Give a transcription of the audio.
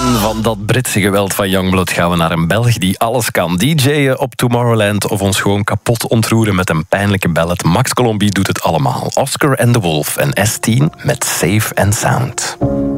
van dat Britse geweld van Youngblood gaan we naar een Belg die alles kan. DJ'en op Tomorrowland of ons gewoon kapot ontroeren met een pijnlijke ballad. Max Colombi doet het allemaal. Oscar and the Wolf en S10 met Safe and Sound.